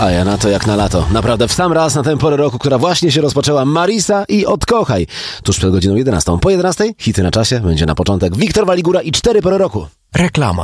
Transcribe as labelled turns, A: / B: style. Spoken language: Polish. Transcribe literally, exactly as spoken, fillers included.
A: A ja na to jak na lato. Naprawdę w sam raz na tę porę roku, która właśnie się rozpoczęła. Marisa i Odkochaj. Tuż przed godziną jedenastą. Po jedenastej hity na czasie będzie na początek Wiktor Waligura i cztery pory roku.
B: Reklama.